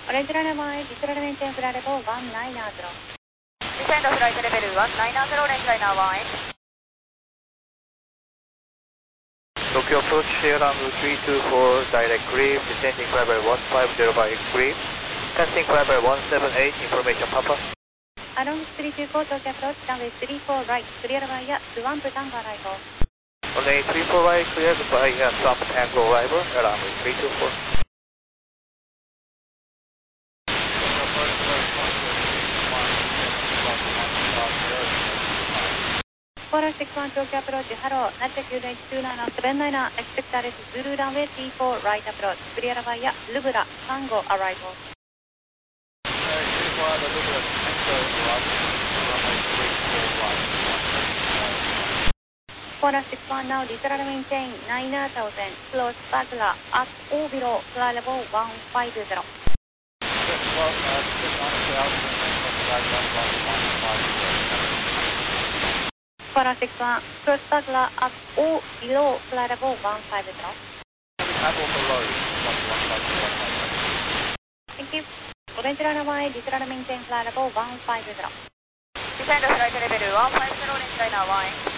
Orange runner 1, descend maintain flight level 190. Descend flight level 190, orange liner 1. Tokyo approach Sierra 324, direct green, descending flight level 150 by green, casting flight level 178, information Papa. Along 324, Tokyo approach, runway 34 right, clear via Swamp Tango arrival. Runway 34 right, cleared by Swamp Tango arrival, runway 324. 461 Tokyo approach, hello, Natchez QH29 79, expect direct Zulu runway T4 right approach, clear via Lubra Tango arrival. 461 now, literal maintain 9000, close Bagla at all below, flight level 150. 461, close Bagla at all below, flight level 150. Thank you. Orange runner 1, literal maintain flight level 150. Descend flight level 150, orange liner 1.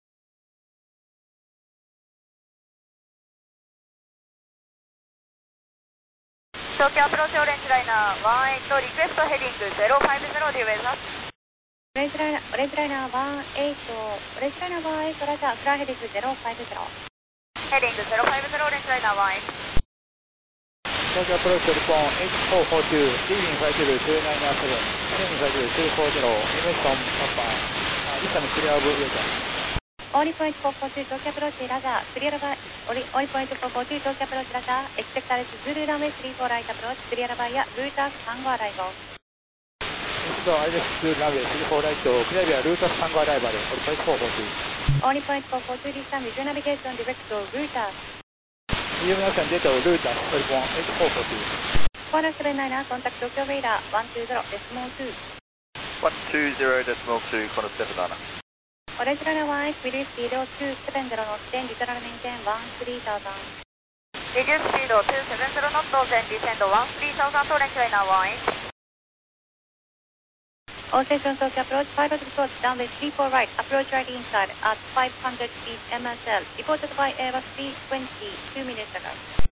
Tokyo approach orange liner 18, request heading 050 due west. Orange liner 18, orange liner 18, Roger, fly heading 050. Heading 050, orange liner 1. Tokyo approach Japan 8442, leaving flight level 297, descending flight level 240, information Papa. Distance clear of Utah. Only point 442, Tokyo approach, Roger, clear by, only point 442, Tokyo approach, Roger, expect direct Zulu runway 34 right approach, clear via Ruta Tango arrival. ILS runway 34 right, clear via Ruta Tango arrival, only point 442. Only point 442, this time visual navigation direct to Ruta. Illumination data Ruta, only point 8442. 479, contact Tokyo radar 120.2. 120.2, contact Nana. Orange runner 1, reduce speed 270 knots, then literal maintain 13000. Reduce speed 270 knots, then descend 13000, orange liner 1. All stations Tokyo approach, pilot report runway 34 right, approach right inside at 500 feet MSL, reported by Airbus 320, 2 minutes ago.